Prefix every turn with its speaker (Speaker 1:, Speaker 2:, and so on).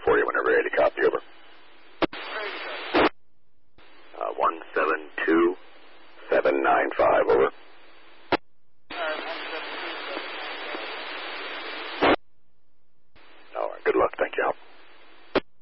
Speaker 1: for you whenever ready to copy, over. 172795, over. All right, good luck, thank you.